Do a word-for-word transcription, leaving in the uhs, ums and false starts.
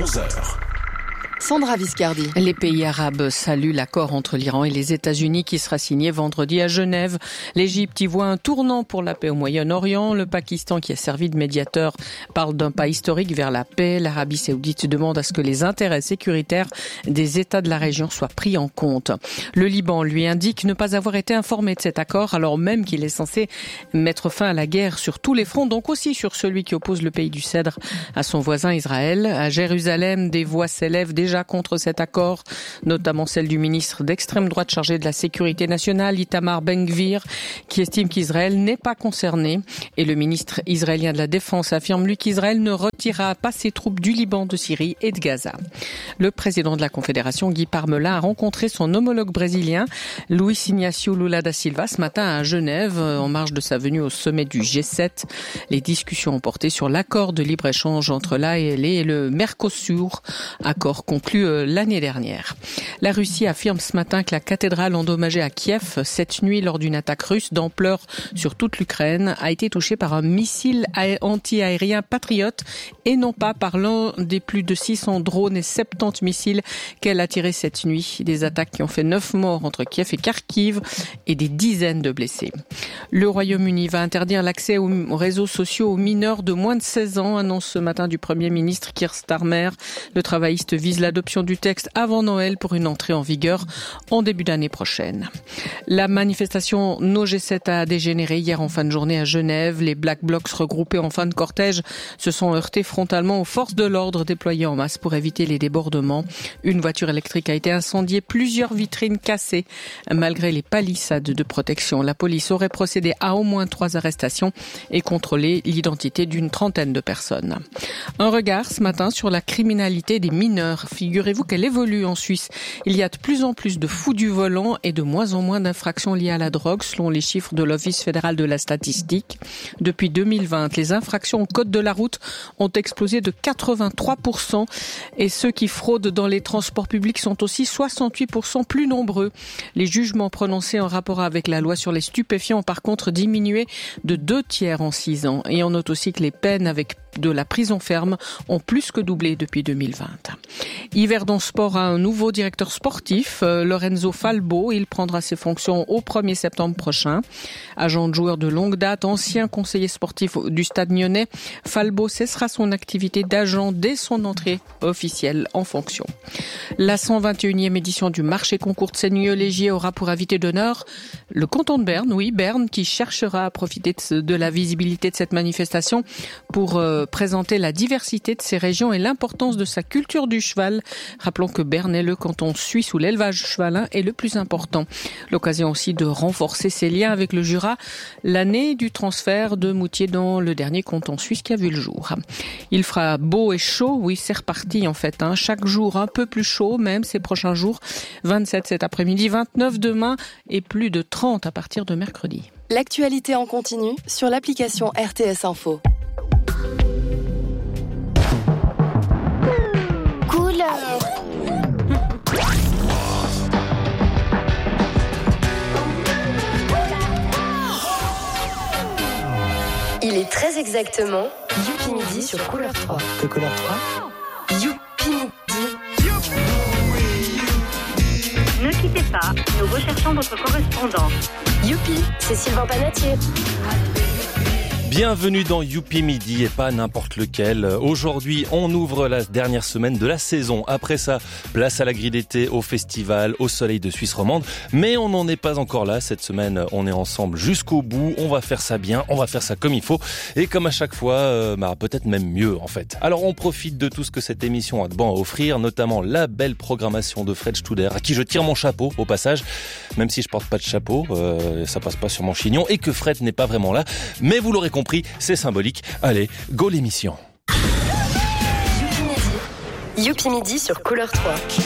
onze heures. Sandra Viscardi. Les pays arabes saluent l'accord entre l'Iran et les États-Unis qui sera signé vendredi à Genève. L'Égypte y voit un tournant pour la paix au Moyen-Orient. Le Pakistan, qui a servi de médiateur, parle d'un pas historique vers la paix. L'Arabie saoudite demande à ce que les intérêts sécuritaires des États de la région soient pris en compte. Le Liban, lui, indique ne pas avoir été informé de cet accord, alors même qu'il est censé mettre fin à la guerre sur tous les fronts, donc aussi sur celui qui oppose le pays du Cèdre à son voisin Israël. À Jérusalem, des voix s'élèvent déjà contre cet accord, notamment celle du ministre d'extrême droite chargé de la sécurité nationale, Itamar Ben-Gvir, qui estime qu'Israël n'est pas concerné. Et le ministre israélien de la Défense affirme, lui, qu'Israël ne retirera pas ses troupes du Liban, de Syrie et de Gaza. Le président de la Confédération, Guy Parmelin, a rencontré son homologue brésilien, Luiz Inácio Lula da Silva, ce matin à Genève, en marge de sa venue au sommet du G sept. Les discussions ont porté sur l'accord de libre-échange entre l'A L E et le Mercosur, accord conclu l'année dernière. La Russie affirme ce matin que la cathédrale endommagée à Kiev cette nuit lors d'une attaque russe d'ampleur sur toute l'Ukraine a été touchée par un missile anti-aérien Patriot et non pas par l'un des plus de six cents drones et soixante-dix missiles qu'elle a tirés cette nuit. Des attaques qui ont fait neuf morts entre Kiev et Kharkiv et des dizaines de blessés. Le Royaume-Uni va interdire l'accès aux réseaux sociaux aux mineurs de moins de seize ans, annonce ce matin du Premier ministre Keir Starmer. Le travailliste vise l'adoption du texte avant Noël pour une entrée en vigueur en début d'année prochaine. La manifestation No G sept a dégénéré hier en fin de journée à Genève. Les Black Blocs regroupés en fin de cortège se sont heurtés frontalement aux forces de l'ordre déployées en masse pour éviter les débordements. Une voiture électrique a été incendiée, plusieurs vitrines cassées malgré les palissades de protection. La police aurait procédé à au moins trois arrestations et contrôlé l'identité d'une trentaine de personnes. Un regard ce matin sur la criminalité des mineurs. Figurez-vous qu'elle évolue en Suisse. Il y a de plus en plus de fous du volant et de moins en moins d'infractions liées à la drogue, selon les chiffres de l'Office fédéral de la statistique. Depuis deux mille vingt, les infractions au code de la route ont explosé de quatre-vingt-trois pour cent et ceux qui fraudent dans les transports publics sont aussi soixante-huit pour cent plus nombreux. Les jugements prononcés en rapport avec la loi sur les stupéfiants ont par contre diminué de deux tiers en six ans. Et on note aussi que les peines avec de la prison ferme ont plus que doublé depuis deux mille vingt. Yverdon Sport a un nouveau directeur sportif, Lorenzo Falbo. Il prendra ses fonctions au premier septembre prochain. Agent de joueur de longue date, ancien conseiller sportif du Stade Lyonnais, Falbo cessera son activité d'agent dès son entrée officielle en fonction. La cent vingt et unième édition du marché concours de Seigneux-Légier aura pour invité d'honneur le canton de Berne, oui, Berne, qui cherchera à profiter de la visibilité de cette manifestation pour euh, présenter la diversité de ses régions et l'importance de sa culture du cheval. Rappelons que Berne est le canton suisse où l'élevage chevalin est le plus important. L'occasion aussi de renforcer ses liens avec le Jura, l'année du transfert de Moutier dans le dernier canton suisse qui a vu le jour. Il fera beau et chaud, oui, c'est reparti en fait, hein. Chaque jour un peu plus chaud, même ces prochains jours. vingt-sept cet après-midi, vingt-neuf demain et plus de trente à partir de mercredi. L'actualité en continu sur l'application R T S Info. Couleur. Il est très exactement Youpi Midi sur Couleur trois. Que Couleur trois? Youpi Midi. Ne quittez pas, nous recherchons votre correspondant. Youpi, c'est Sylvain Panatier. Bienvenue dans Youpi Midi et pas n'importe lequel. Aujourd'hui, on ouvre la dernière semaine de la saison. Après ça, place à la grille d'été, au festival, au soleil de Suisse romande. Mais on n'en est pas encore là. Cette semaine, on est ensemble jusqu'au bout. On va faire ça bien, on va faire ça comme il faut. Et comme à chaque fois, euh, bah, peut-être même mieux en fait. Alors on profite de tout ce que cette émission a de bon à offrir, notamment la belle programmation de Fred Studer, à qui je tire mon chapeau au passage. Même si je porte pas de chapeau, euh, ça passe pas sur mon chignon et que Fred n'est pas vraiment là. Mais vous l'aurez compris, c'est symbolique. Allez, go l'émission. Youpi Midi. Youpi Midi sur Couleur trois.